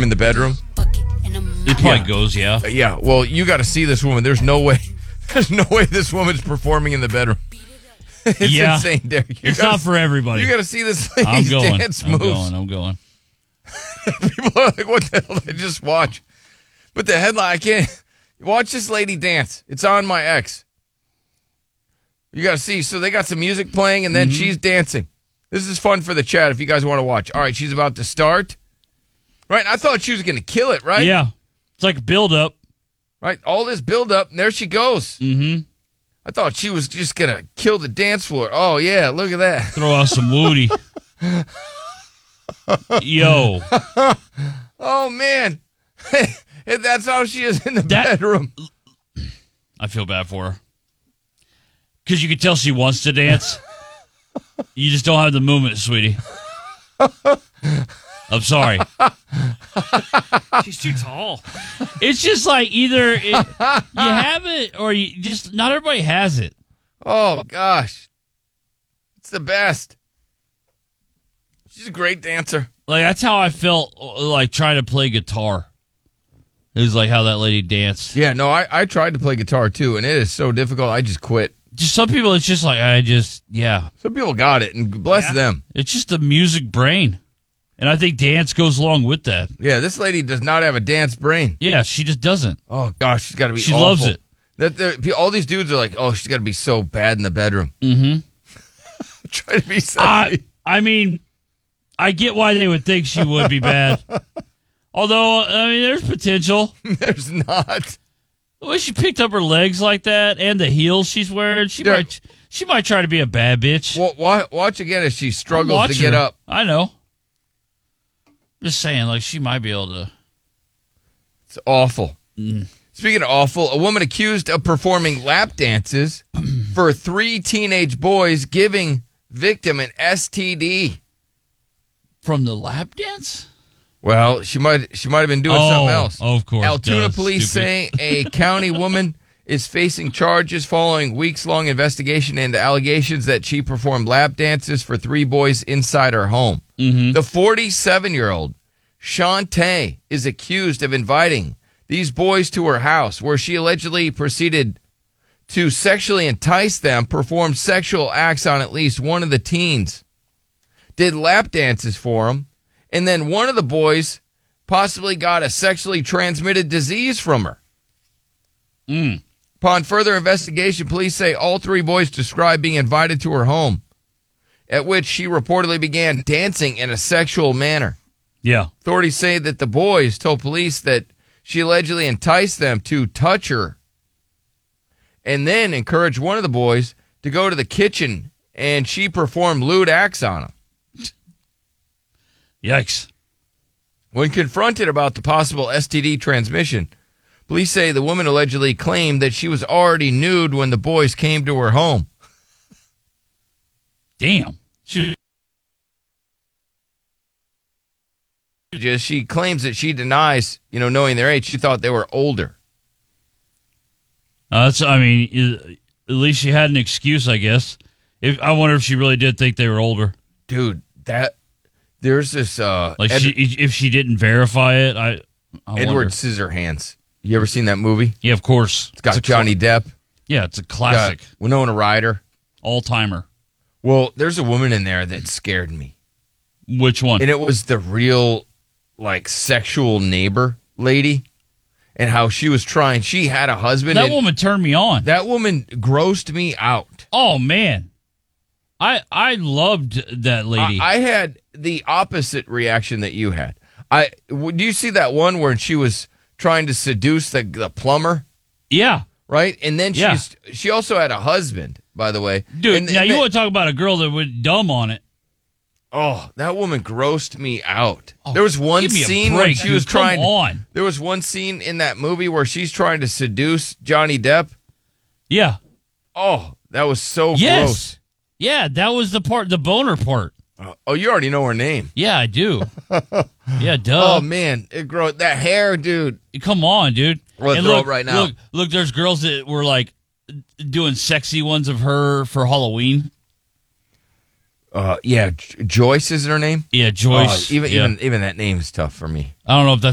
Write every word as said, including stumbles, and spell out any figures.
in the bedroom? It probably yeah. goes, yeah. Uh, yeah, well, you got to see this woman. There's no way. There's no way this woman's performing in the bedroom. It's yeah. insane, Derek. You it's gotta, not for everybody. You got to see this lady's I'm going. dance I'm moves. going. I'm going. People are like, what the hell did I just watch? But the headline, I can't. Watch this lady dance. It's on my X. You got to see. So they got some music playing, and then mm-hmm. she's dancing. This is fun for the chat if you guys want to watch. All right, she's about to start. Right? I thought she was going to kill it, right? Yeah. It's like a build-up. Right? All this build-up, and there she goes. Mm-hmm. I thought she was just going to kill the dance floor. Oh, yeah, look at that. Throw out some Woody. Yo. Oh, man. That's how she is in the that, bedroom. I feel bad for her. Because you can tell she wants to dance. You just don't have the movement, sweetie. I'm sorry. She's too tall. It's just like either it, you have it or you just, not everybody has it. Oh, gosh. It's the best. She's a great dancer. Like, that's how I felt, like, trying to play guitar. It was like how that lady danced. Yeah, no, I, I tried to play guitar, too, and it is so difficult, I just quit. Just some people, it's just like, I just, yeah. Some people got it, and bless yeah. them. It's just the music brain. And I think dance goes along with that. Yeah, this lady does not have a dance brain. Yeah, she just doesn't. Oh, gosh, she's got to be She awful. loves it. That All these dudes are like, oh, she's got to be so bad in the bedroom. Mm-hmm. Try to be sexy. I, I mean, I get why they would think she would be bad. Although, I mean, there's potential. There's not. The way she picked up her legs like that and the heels she's wearing, she there, might she might try to be a bad bitch. Well, watch, watch again as she struggles to get her. up. I know. Just saying, like, she might be able to. It's awful. Mm. Speaking of awful, a woman accused of performing lap dances for three teenage boys giving victim an S T D. From the lap dance? Well, she might she might have been doing oh, something else. Oh, of course. Altoona Duh, police say a county woman is facing charges following weeks-long investigation into allegations that she performed lap dances for three boys inside her home. Mm-hmm. The forty-seven-year-old Shantae is accused of inviting these boys to her house, where she allegedly proceeded to sexually entice them, perform sexual acts on at least one of the teens, did lap dances for them, and then one of the boys possibly got a sexually transmitted disease from her. Mm. Upon further investigation, police say all three boys described being invited to her home, at which she reportedly began dancing in a sexual manner. Yeah. Authorities say that the boys told police that she allegedly enticed them to touch her and then encouraged one of the boys to go to the kitchen, and she performed lewd acts on him. Yikes. When confronted about the possible S T D transmission, police say the woman allegedly claimed that she was already nude when the boys came to her home. Damn. She, Just, she claims that she denies, you know, knowing their age. She thought they were older. Uh, that's, I mean, at least she had an excuse, I guess. If I wonder if she really did think they were older. Dude, that there's this uh, like Ed, she, if she didn't verify it, I, I Edward wonder. Scissorhands. You ever seen that movie? Yeah, of course. It's got it's Johnny cl- Depp. Yeah, it's a classic. Got Winona Ryder. All timer. Well, there's a woman in there that scared me. Which one? And it was the real, like, sexual neighbor lady, and how she was trying. She had a husband. That woman turned me on. That woman grossed me out. Oh, man. I I loved that lady. I, I had the opposite reaction that you had. I do you see that one where she was trying to seduce the, the plumber? Yeah. Right? And then yeah. she's she also had a husband, by the way. Dude, and, now and you they, want to talk about a girl that went dumb on it. Oh, that woman grossed me out. Oh, there was one give me a scene break, where she dude. was trying Come on. There was one scene in that movie where she's trying to seduce Johnny Depp. Yeah. Oh, that was so yes. gross. Yeah, that was the part, the boner part. Uh, oh, you already know her name. Yeah, I do. Yeah, duh. Oh, man. It grow that hair, dude. Come on, dude. We'll and throw look, it right now. Look, look, there's girls that were like doing sexy ones of her for Halloween. Uh, yeah, J- Joyce is her name. Yeah, Joyce. Uh, even yeah. even even that name is tough for me. I don't know if that's